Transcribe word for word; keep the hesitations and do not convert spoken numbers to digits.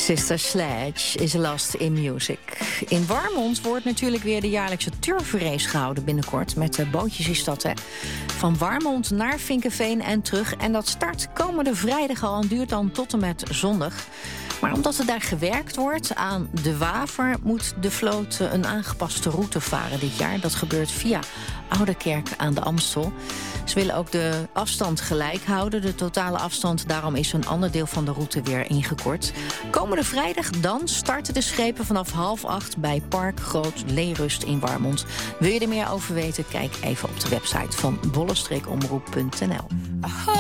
Sister Sledge is last in music. In Warmond wordt natuurlijk weer de jaarlijkse turfrace gehouden binnenkort. Met de bootjes is dat, hè. Van Warmond naar Vinkeveen en terug. En dat start komende vrijdag al en duurt dan tot en met zondag. Maar omdat er daar gewerkt wordt aan de Waver, moet de vloot een aangepaste route varen dit jaar. Dat gebeurt via Ouderkerk aan de Amstel. Ze willen ook de afstand gelijk houden, de totale afstand. Daarom is een ander deel van de route weer ingekort. Komende vrijdag dan starten de schepen vanaf half acht bij Park Groot Leerust in Warmond. Wil je er meer over weten? Kijk even op de website van bolle streek omroep punt n l.